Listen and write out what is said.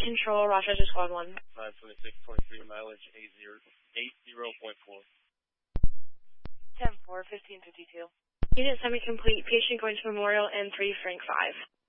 Control, Rochester Squad 1. 526.3 mileage, 80.4. 10-4, 1552. Unit semi-complete, patient going to Memorial and 3 Frank 5.